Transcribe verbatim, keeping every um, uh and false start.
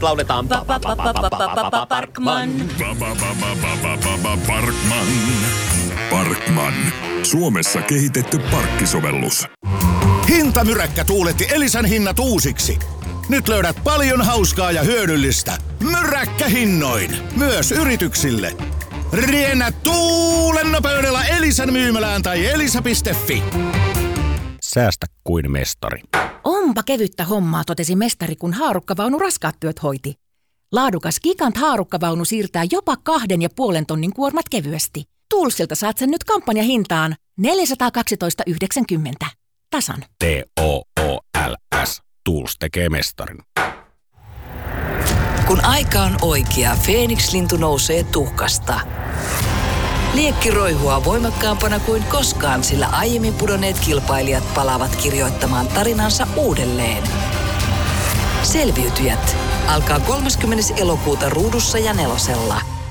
nyt lauletaan Parkman. Parkman. Parkman. Suomessa kehitetty parkkisovellus. Hintamyräkkä tuuletti Elisan hinnat uusiksi. Nyt löydät paljon hauskaa ja hyödyllistä. Myräkkähinnoin. Myös yrityksille. Riennä tuulen nopeudella Elisan myymälään tai elisa piste fi. Säästä kuin mestari. Onpa kevyttä hommaa, totesi mestari, kun haarukkavaunu raskaat työt hoiti. Laadukas Gigant haarukkavaunu siirtää jopa kahden ja puolen tonnin kuormat kevyesti. Toolsilta saat sen nyt kampanjahintaan neljäsataakaksitoista yhdeksänkymmentä. Tasan. T O O L S. Tools tekee mestarin. Kun aika on oikea, Feeniks-lintu nousee tuhkasta. Liekki roihua voimakkaampana kuin koskaan, sillä aiemmin pudonneet kilpailijat palaavat kirjoittamaan tarinansa uudelleen. Selviytyjät alkaa kolmaskymmenes elokuuta Ruudussa ja Nelosella.